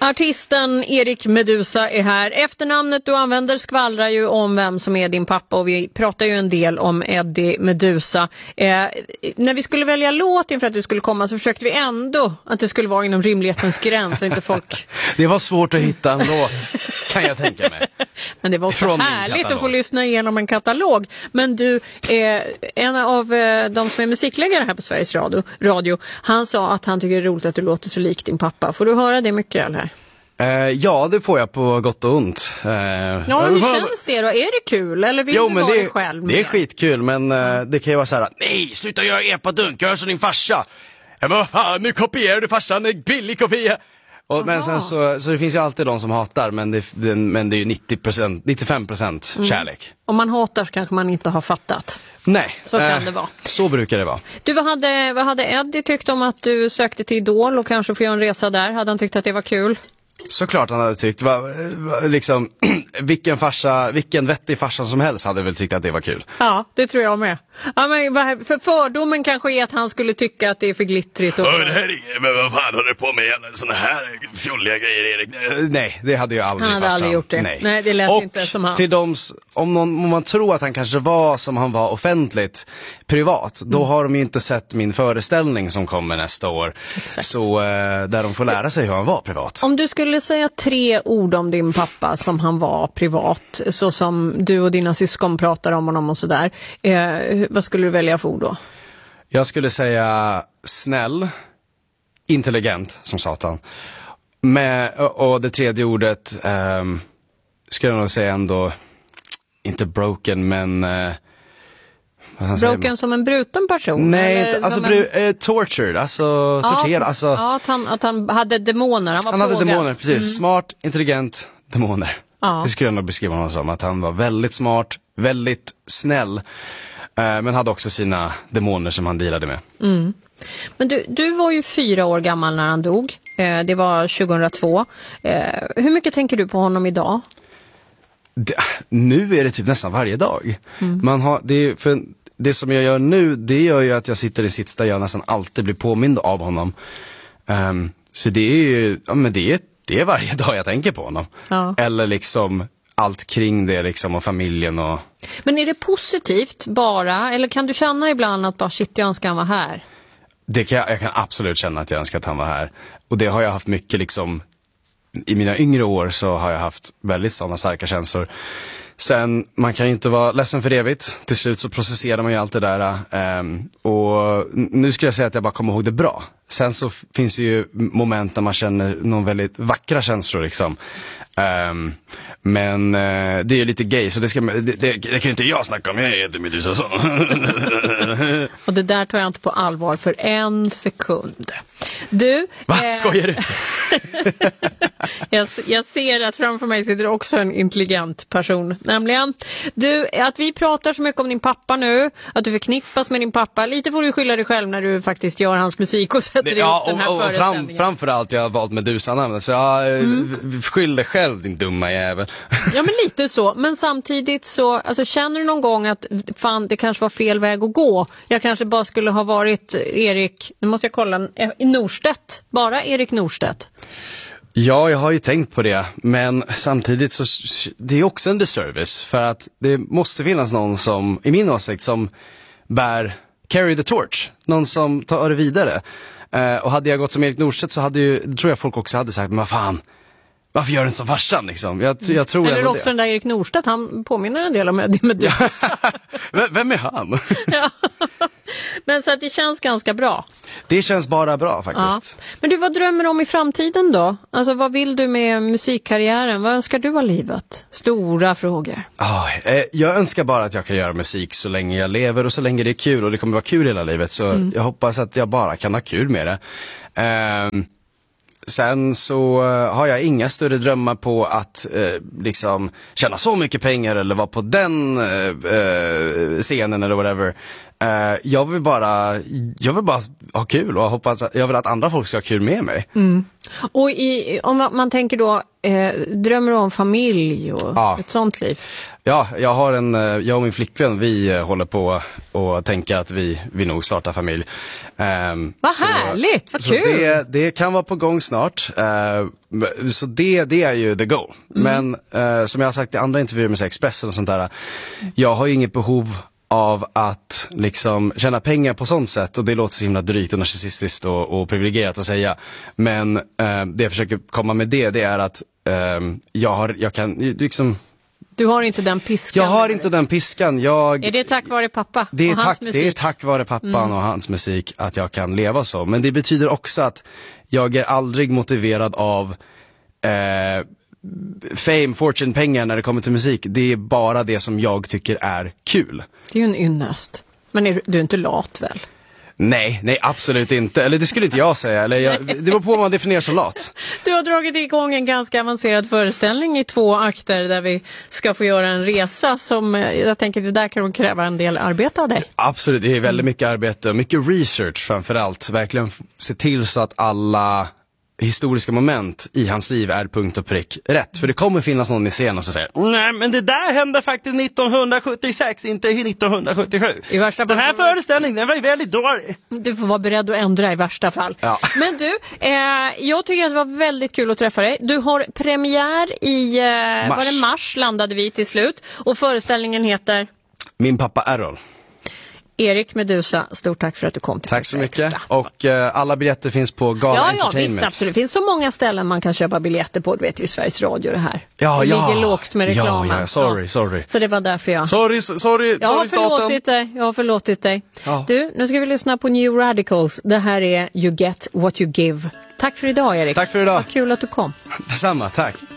Artisten Erik Meduza är här. Efternamnet du använder skvallrar ju om vem som är din pappa och vi pratar ju en del om Eddie Meduza. När vi skulle välja låt inför att du skulle komma så försökte vi ändå att det skulle vara inom rimlighetens gräns. Inte folk... Det var svårt att hitta en låt, kan jag tänka mig. Men det var också härligt att få lyssna igenom en katalog. Men du, en av de som är musikläggare här på Sveriges Radio, han sa att han tycker det är roligt att du låter så lik din pappa. Får du höra det mycket eller? Ja, det får jag på gott och ont. Hur känns det då? Är det kul? Eller vill du vara det själv? Det är skitkul, men det kan ju vara så här: nej, sluta göra epadunk, gör som din farsa. Men vad fan, nu kopierar du farsan, en billig kopia. Men sen så det finns ju alltid de som hatar, men det är ju 95% kärlek. Om man hatar så kanske man inte har fattat. Nej, så kan det vara. Så brukar det vara. Du, vad hade Eddie tyckt om att du sökte till Idol och kanske få göra en resa där? Hade han tyckt att det var kul? Såklart han hade tyckt, liksom, vilken vettig farsa som helst hade väl tyckt att det var kul. Ja, det tror jag med. Ja, men för fördomen kanske är att han skulle tycka att det är för glittrigt. Och... men vad fan har du på med såna här fjolliga grejer, Erik? Nej, det hade jag aldrig. Han hade aldrig gjort det. Nej, det lät och inte som han. Till om man tror att han kanske var som han var offentligt, privat, då har de ju inte sett min föreställning som kommer nästa år. Exakt. Så där de får lära sig hur han var privat. Om du skulle säga 3 ord om din pappa som han var privat, så som du och dina syskon pratar om honom och sådär, vad skulle du välja för ord då? Jag skulle säga snäll, intelligent som satan. Och det tredje ordet skulle jag nog säga ändå, inte broken, men broken som en bruten person? Nej, alltså tortured, alltså torterad. Alltså, ja, att han hade demoner, han hade demoner, precis. Smart, intelligent, demoner. Det skulle jag nog beskriva honom som, att han var väldigt smart, väldigt snäll, men hade också sina demoner som han delade med. Men du var ju 4 år gammal när han dog. Det var 2002. Hur mycket tänker du på honom idag? Nu är det typ nästan varje dag. Det som jag gör nu, det gör ju att jag sitter i sits där jag nästan alltid blir påmind av honom. Så det är ju, det är varje dag jag tänker på honom. Ja. Eller liksom allt kring det liksom, och familjen och... Men är det positivt bara, eller kan du känna ibland att bara shit, jag önskar han var här? Jag kan absolut känna att jag önskar att han var här. Och det har jag haft mycket liksom, i mina yngre år så har jag haft väldigt sådana starka känslor. Sen, man kan ju inte vara ledsen för evigt. Till slut så processerar man ju allt det där. Och nu skulle jag säga att jag bara kommer ihåg det bra. Sen så finns det ju moment där man känner någon väldigt vackra känslor liksom. Men det är ju lite gay, så det kan inte jag snacka om. Jag är Eddie Meduza så. Och det där tar jag inte på allvar för en sekund. Du, skojar du? jag ser att framför mig sitter också en intelligent person. Nämligen, du, att vi pratar så mycket om din pappa nu, att du förknippas med din pappa. Lite får du skylla dig själv när du faktiskt gör hans musik och sätter ut den här föreställningen. Framförallt jag har valt Meduza-namnet, så jag skyll dig själv, din dumma jävel. Ja, men lite så. Men samtidigt så, alltså, känner du någon gång att fan, det kanske var fel väg att gå? Jag kanske bara skulle ha varit Erik, nu måste jag kolla, i Norstedt. Bara Erik Norstedt. Ja, jag har ju tänkt på det. Men samtidigt så, det är också en disservice. För att det måste finnas någon som, i min åsikt, som carry the torch. Någon som tar det vidare. Och hade jag gått som Erik Norstedt så tror jag folk också hade sagt, men vad fan, varför gör den som farsan liksom? Jag tror eller också den där Erik Norstedt, han påminner en del om Eddie Meduza. Vem är han? Ja. Men så att det känns ganska bra. Det känns bara bra faktiskt. Ja. Men du, vad drömmer du om i framtiden då? Alltså, vad vill du med musikkarriären? Vad önskar du av livet? Stora frågor. Jag önskar bara att jag kan göra musik så länge jag lever och så länge det är kul. Och det kommer vara kul hela livet. Så jag hoppas att jag bara kan ha kul med det. Sen så har jag inga större drömmar på att liksom tjäna så mycket pengar eller vara på den scenen eller whatever. Jag vill bara ha kul och hoppas jag vill att andra folk ska ha kul med mig. Och om man tänker då, drömmer du om familj och ett sånt liv? Ja, jag och min flickvän, vi håller på och tänker att vi nog starta familj. Vad härligt, vad kul! Det kan vara på gång snart. Så det är ju the goal. Men som jag har sagt i andra intervjuer med Expressen och sånt där, jag har ju inget behov av att liksom tjäna pengar på sånt sätt, och det låter så himla drygt och narcissistiskt och privilegierat att säga, men det jag försöker komma med det är att jag kan liksom... Du har inte den piskan? Jag har inte den piskan. Är det tack vare pappa och hans musik? Det är tack vare pappan och hans musik att jag kan leva så, men det betyder också att jag är aldrig motiverad av fame, fortune, pengar när det kommer till musik. Det är bara det som jag tycker är kul. Det är ju en ynnest. Men du är inte lat väl? Nej, absolut inte. Eller det skulle inte jag säga. Det beror på vad man definierar som lat. Du har dragit igång en ganska avancerad föreställning i 2 akter där vi ska få göra en resa som jag tänker det där kan kräva en del arbete av dig. Absolut, det är väldigt mycket arbete och mycket research framförallt. Verkligen se till så att alla historiska moment i hans liv är punkt och prick rätt. För det kommer finnas någon i scenen som säger nej, men det där hände faktiskt 1976, inte 1977. I värsta fall, den här föreställningen den var ju väldigt dålig. Du får vara beredd att ändra i värsta fall. Ja. Men du, jag tycker att det var väldigt kul att träffa dig. Du har premiär i mars landade vi till slut. Och föreställningen heter? Min pappa Errol. Erik Meduza, stort tack för att du kom till Tack så mycket. Extra. Och alla biljetter finns på Gala Entertainment. Ja, visst, absolut. Det finns så många ställen man kan köpa biljetter på. Du vet ju Sveriges Radio det här. Det ligger lågt med reklamen. Ja, sorry. Så det var därför jag... Sorry, jag har förlåtit dig. Ja. Du, nu ska vi lyssna på New Radicals. Det här är You Get What You Give. Tack för idag, Erik. Tack för idag. Vad kul att du kom. Detsamma, tack.